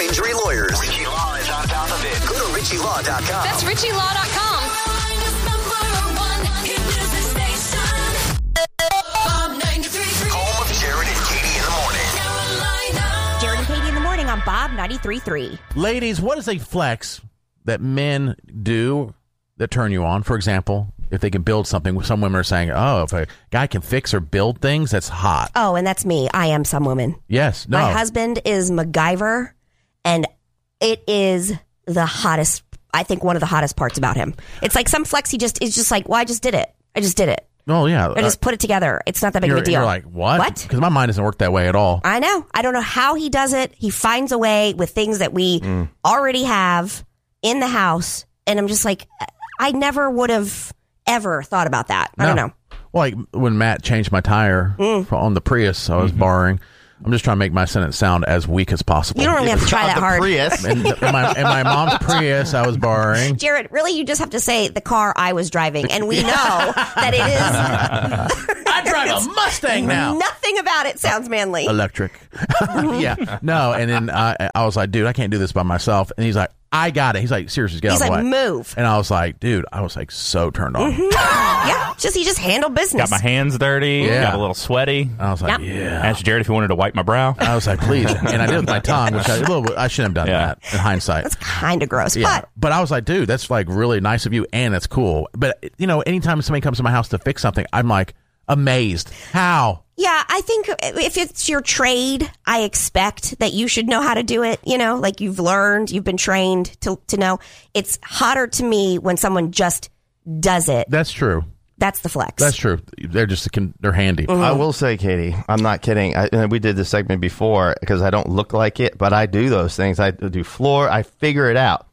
injury lawyers. Richie Law is on top of it. Go to RichieLaw.com. That's RichieLaw.com. Home of Jared and Katie in the morning. Jared and Katie in the morning on Bob 93.3. Ladies, what is a flex that men do that turn you on? For example, if they can build something, some women are saying, oh, if a guy can fix or build things, that's hot. Oh, and that's me. I am some woman. Yes. No. My husband is MacGyver, and it is the hottest, I think one of the hottest parts about him. It's like some flex he just is just like, well, I just did it. Oh, yeah. I just put it together. It's not that big of a deal. You're like, what? What? Because my mind doesn't work that way at all. I know. I don't know how he does it. He finds a way with things that we already have in the house. And I'm just like, I never would have ever thought about that. I don't know. Well, like when Matt changed my tire on the Prius I was borrowing, I'm just trying to make my sentence sound as weak as possible. You don't really have to try that hard. Prius. in my mom's Prius I was borrowing. Jared, really, you just have to say the car I was driving, and we know that it is. I drive a Mustang now. Nothing about it sounds manly. Electric. Yeah. No, and then I was like, dude, I can't do this by myself. And he's like, I got it. He's like, seriously, get He's out of the like, way. move. And I was like, dude, I was like so turned on. Yeah, he just handled business. Got my hands dirty. Yeah. Got a little sweaty. I was like, Yep. yeah. Asked Jared if he wanted to wipe my brow. I was like, please. And I did it with my tongue, which I shouldn't have done that in hindsight. That's kind of gross, Yeah, but but I was like, dude, that's like really nice of you, and that's cool. But anytime somebody comes to my house to fix something, I'm like amazed. How? yeah, I think if it's your trade, I expect that you should know how to do it. Like you've learned, you've been trained to know. It's hotter to me when someone just does it. That's true. That's the flex. That's true. They're handy. I will say, Katie, I'm not kidding. We did this segment before because I don't look like it, but I do those things. I do floor. I figure it out.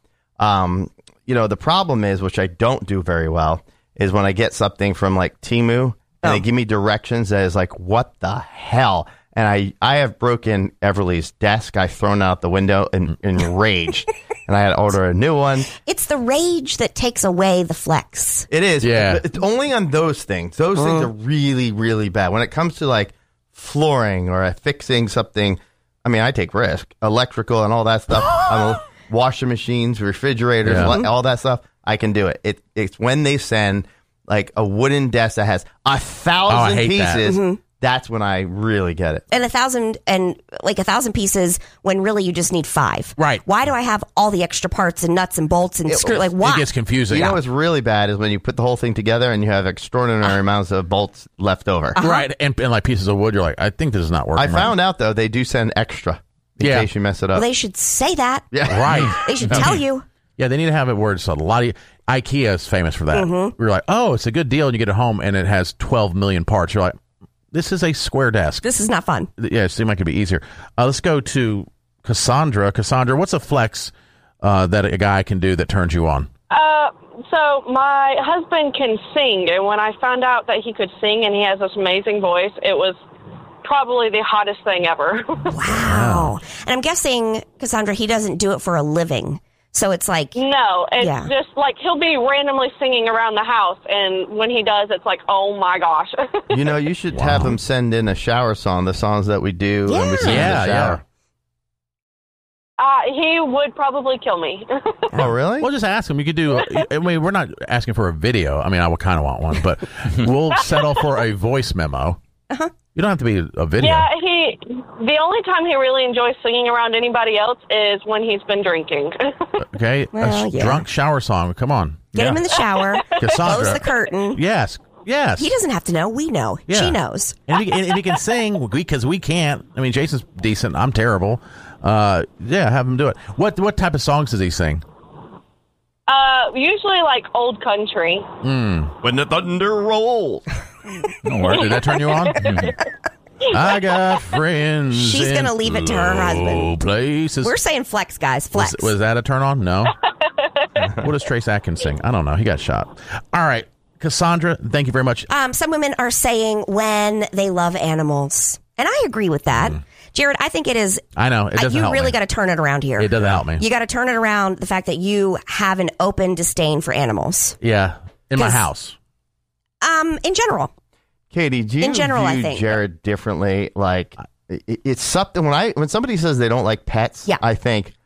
The problem is, which I don't do very well, is when I get something from like Temu and they give me directions that is like, what the hell? And I have broken Everly's desk. I've thrown out the window in rage. And I had to order a new one. It's the rage that takes away the flex. It is. Yeah. It's only on those things. Those things are really, really bad. When it comes to like flooring or fixing something, I mean, I take risk. Electrical and all that stuff. Washing machines, refrigerators, all that stuff. I can do it. It's when they send like a wooden desk that has 1,000 pieces. That's when I really get it. And 1,000 pieces when really you just need 5. Right. Why do I have all the extra parts and nuts and bolts and screw? Like, why? It gets confusing. You know what's really bad is when you put the whole thing together and you have extraordinary amounts of bolts left over. Right. And like pieces of wood, you're like, I think this is not working. I found out, though, they do send extra in case you mess it up. Well, they should say that. Yeah. Right. They should tell you. Yeah, they need to have it worded so a lot of IKEA is famous for that. We're like, oh, it's a good deal, and you get it home and it has 12 million parts. You're like, this is a square desk. This is not fun. Yeah, it seemed like it'd be easier. Let's go to Cassandra. Cassandra, what's a flex that a guy can do that turns you on? So my husband can sing, and when I found out that he could sing and he has this amazing voice, it was probably the hottest thing ever. Wow. And I'm guessing, Cassandra, he doesn't do it for a living. So it's like... No, it's just like he'll be randomly singing around the house, and when he does, it's like, oh my gosh. You should have him send in a shower song, the songs that we do when we sing in the shower. He would probably kill me. Oh, really? Well, just ask him. You could do... I mean, we're not asking for a video. I mean, I would kind of want one, but we'll settle for a voice memo. Uh-huh. You don't have to be a video. Yeah, the only time he really enjoys singing around anybody else is when he's been drinking. Okay, Well, drunk shower song. Come on. Get him in the shower, Cassandra. close the curtain. Yes. He doesn't have to know. We know. Yeah. She knows. And he can sing because we can't. I mean, Jason's decent. I'm terrible. Have him do it. What type of songs does he sing? Usually like old country. When the thunder rolls. Did that turn you on? I got friends. She's going to leave it to her husband. Places. We're saying flex, guys. Flex. Was that a turn on? No. What does Trace Atkins sing? I don't know. He got shot. All right. Cassandra, thank you very much. Some women are saying when they love animals. And I agree with that. Jared, I think it is. I know. It doesn't you help really me. got to turn it around here. It doesn't help me. You got to turn it around the fact that you have an open disdain for animals. Yeah. In my house. In general. Katie, do you In general, view I think. Jared differently? Like, it's something when somebody says they don't like pets, I think,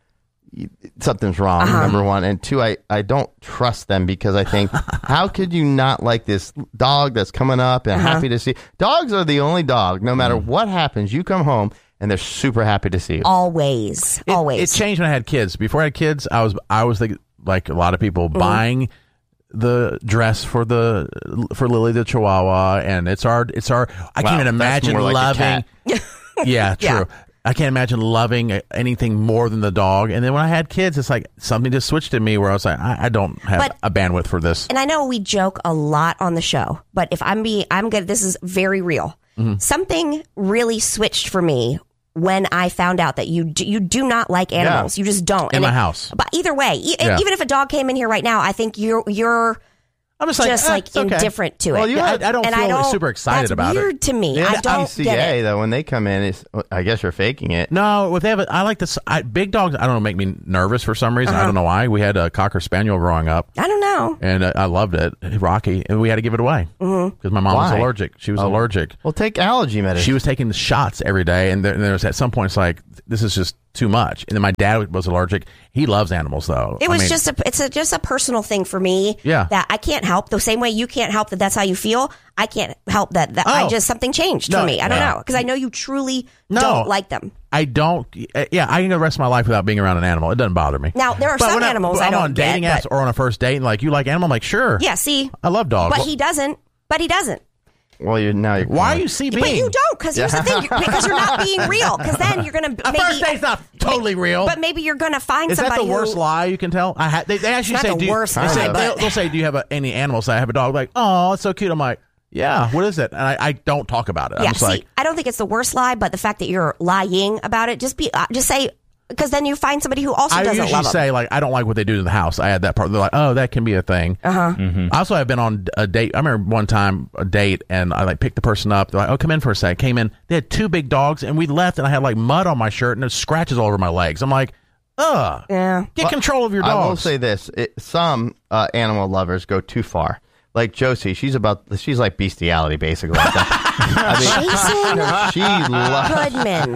something's wrong, number one. And two, I don't trust them because I think, how could you not like this dog that's coming up and happy to see? Dogs are the only dog, no matter what happens, you come home and they're super happy to see you. Always. It changed when I had kids. Before I had kids, I was like a lot of people buying the dress for Lily the Chihuahua, and it's our. I can't even imagine more like a loving. Yeah, true. Yeah. I can't imagine loving anything more than the dog. And then when I had kids, it's like something just switched in me where I was like, I don't have a bandwidth for this. And I know we joke a lot on the show, but if I'm good. This is very real. Something really switched for me when I found out that you do not like animals. You just don't. In my house. But either way, even if a dog came in here right now, I think you're I'm just like okay. indifferent to it. Well, I don't feel super excited about it. That's weird to me. Yeah, I don't ICA, get it. though, when they come in, I guess you're faking it. No, if they have I like this. Big dogs, I don't know, make me nervous for some reason. I don't know why. We had a Cocker Spaniel growing up. I don't know. And I loved it, Rocky, and we had to give it away because my mom was allergic. She was allergic. Well, take allergy medicine. She was taking the shots every day, and there was at some point it's like, this is just too much. And then my dad was allergic. He loves animals, though. It's just a personal thing for me. Yeah. That I can't help. The same way you can't help that's how you feel. I can't help that. Something changed for me. I don't know, because I know you truly don't like them. I don't. Yeah, I can go the rest of my life without being around an animal. It doesn't bother me. Now there are some animals I don't get. On dating apps or on a first date, and like, you like animal? I'm like, sure. Yeah. See, I love dogs. But he doesn't. Well, why are you CBing? But you don't, because here's the thing. Because you're not being real. Because then you're going to a first date's not totally real. But maybe you're going to find somebody. Is that the worst lie you can tell? They actually say, they'll say, do you have any animals? I have a dog. Like, oh, it's so cute. I'm like, yeah, what is it? And I don't talk about it. I'm just like, I don't think it's the worst lie, but the fact that you're lying about it, just say. Because then you find somebody who also doesn't love them. I usually say, like, I don't like what they do to the house. I had that part. They're like, oh, that can be a thing. Also, I've been on a date. I remember one time a date, and I picked the person up. They're like, oh, come in for a sec. Came in. They had two big dogs, and we left, and I had mud on my shirt, and there's scratches all over my legs. I'm like, ugh. Yeah. Get control of your dogs. I will say this. some animal lovers go too far. Like Josie, she's like bestiality, basically. Jason Goodman.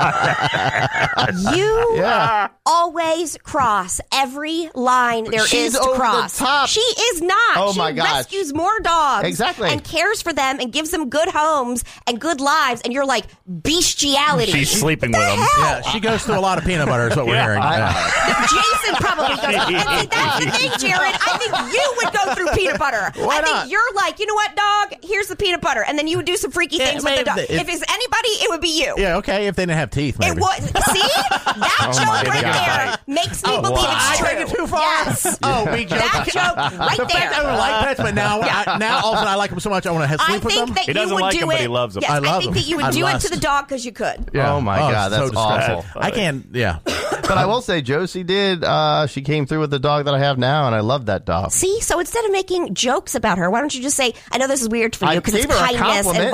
You always cross every line there is to cross. She is not. Oh my gosh. She rescues more dogs. Exactly. And cares for them and gives them good homes and good lives. And you're like, bestiality. She's sleeping with them. Yeah, she goes through a lot of peanut butter is what we're hearing. Jason probably goes. And see, that's the thing, Jared. I think you would go through peanut butter. Why I think not? you're like, you know what, dog? Here's the peanut butter. And then you would do some freaky things with the dog. If it's anybody, it would be you. Yeah, okay, if they didn't have teeth, maybe. It was. See? That joke right there makes me believe it's true. I take it too far? Yes. Oh, we joke. That joke right the there. fact I don't like pets, but now all of a sudden I like them so much I want to sleep with them. That he doesn't you would like do them, it, but he loves them. Yes, I love I think them. that you would do it to the dog because you could. Yeah. Oh my God, so that's awful. I can't, yeah. But I will say, Josie did. She came through with the dog that I have now, and I love that dog. See, so instead of making jokes about her, why don't you just say, I know this is weird for you because it's gave her a kindness and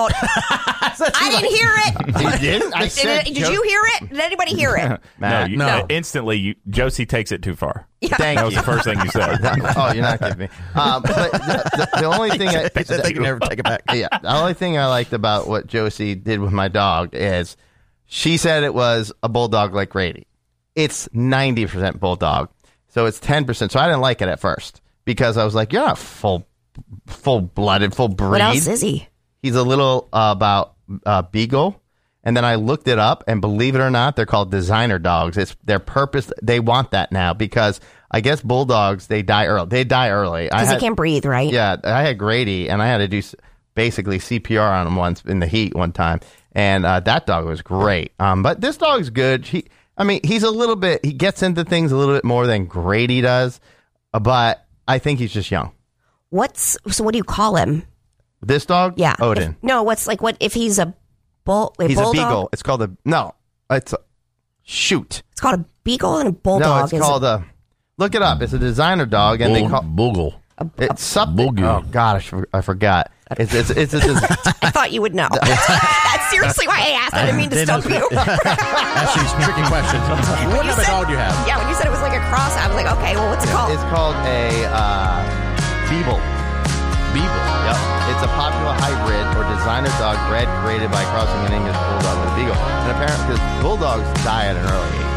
I didn't hear it. You didn't? I said, did you hear it? Did anybody hear it? No. Instantly, Josie takes it too far. Thank That was you. the first thing you said. Oh, you're not kidding me. But the only thing they can never take it back. Yeah, the only thing I liked about what Josie did with my dog is she said it was a bulldog like Grady. It's 90% bulldog, so it's 10%. So I didn't like it at first because I was like, "You're not full-blooded, full breed." What else is he? He's a little about beagle. And then I looked it up, and believe it or not, they're called designer dogs. It's their purpose. They want that now because I guess bulldogs, they die early. Because they can't breathe, right? Yeah, I had Grady, and I had to do basically CPR on him once in the heat one time. And that dog was great. But this dog's good. He's a little bit, he gets into things a little bit more than Grady does, but I think he's just young. So what do you call him? This dog? Yeah. Odin. What if he's a He's bulldog? a beagle. It's called it's a shoot. It's called a beagle and a bulldog. No, it's called a, look it up. It's a designer dog, and they call Boogle. it's something. Boogie. Oh God, I forgot. It's I thought you would know. That's seriously why I asked. I didn't mean to stump you. Ask these tricky questions. What type of dog do you have? Yeah, when you said it was like a cross, I was like, okay, well, what's it called? It's called a Beagle. Beagle. Yep. It's a popular hybrid or designer dog bred, created by crossing an English bulldog with a beagle. And apparently, because bulldogs die at an early age.